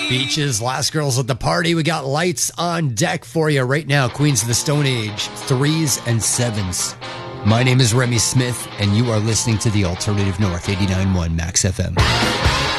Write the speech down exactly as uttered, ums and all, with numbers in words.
Beaches, Last Girls at the Party. We got lights on deck for you right now. Queens of the Stone Age, threes and sevens. My name is Remy Smith, and you are listening to the Alternative North, eighty-nine point one Max F M.